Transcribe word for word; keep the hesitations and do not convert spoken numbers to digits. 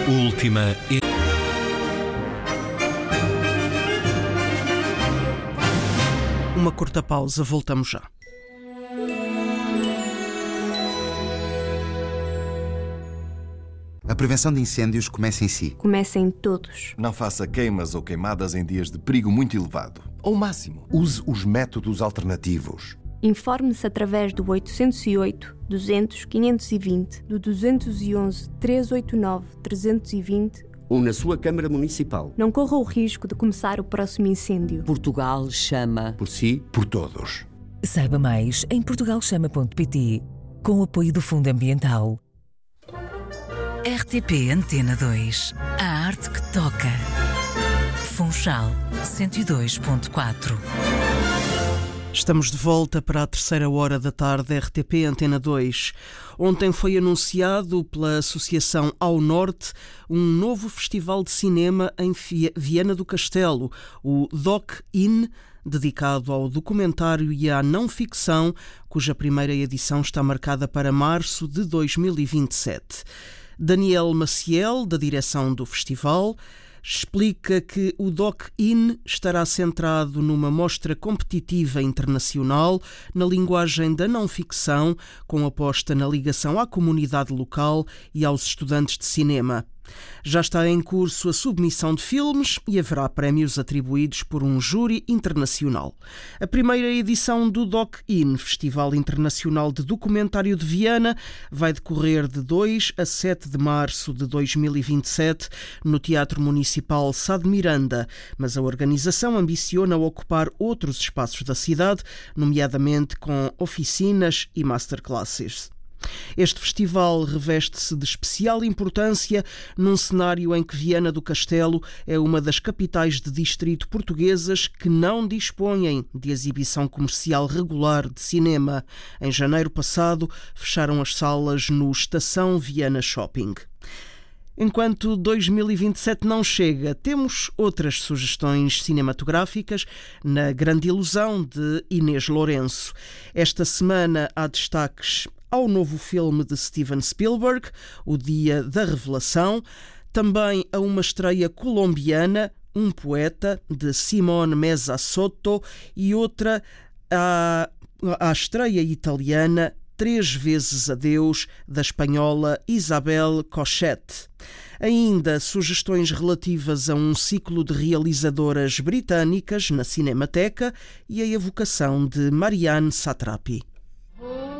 Última. Uma curta pausa, voltamos já. A prevenção de incêndios começa em si. Começa em todos. Não faça queimas ou queimadas em dias de perigo muito elevado. Ao máximo. Use os métodos alternativos. Informe-se através do oitocentos e oito, duzentos, quinhentos e vinte, do duzentos e onze, trezentos e oitenta e nove, trezentos e vinte ou na sua Câmara Municipal. Não corra o risco de começar o próximo incêndio. Portugal chama. Por si, por todos. Saiba mais em portugal chama ponto pt, com o apoio do Fundo Ambiental. R T P Antena dois. A arte que toca. Funchal cento e dois ponto quatro. Estamos de volta para a terceira hora da tarde, R T P Antena dois. Ontem foi anunciado pela Associação Ao Norte um novo festival de cinema em Viana do Castelo, o Doc-In, dedicado ao documentário e à não-ficção, cuja primeira edição está marcada para março de dois mil e vinte e sete. Daniel Maciel, da direção do festival, explica que o Doc-In estará centrado numa mostra competitiva internacional na linguagem da não-ficção, com aposta na ligação à comunidade local e aos estudantes de cinema. Já está em curso a submissão de filmes e haverá prémios atribuídos por um júri internacional. A primeira edição do Doc-In, Festival Internacional de Documentário de Viana, vai decorrer de dois a sete de março de dois mil e vinte e sete no Teatro Municipal Sá de Miranda, mas a organização ambiciona ocupar outros espaços da cidade, nomeadamente com oficinas e masterclasses. Este festival reveste-se de especial importância num cenário em que Viana do Castelo é uma das capitais de distrito portuguesas que não dispõem de exibição comercial regular de cinema. Em janeiro passado, fecharam as salas no Estação Viana Shopping. Enquanto dois mil e vinte e sete não chega, temos outras sugestões cinematográficas na Grande Ilusão de Inês Lourenço. Esta semana há destaques ao novo filme de Steven Spielberg, O Dia da Revelação, também a uma estreia colombiana, Um Poeta, de Simone Mesa Soto, e outra à, à estreia italiana, Três Vezes Adeus, da espanhola Isabel Coixet. Ainda sugestões relativas a um ciclo de realizadoras britânicas na Cinemateca e a evocação de Marianne Satrapi.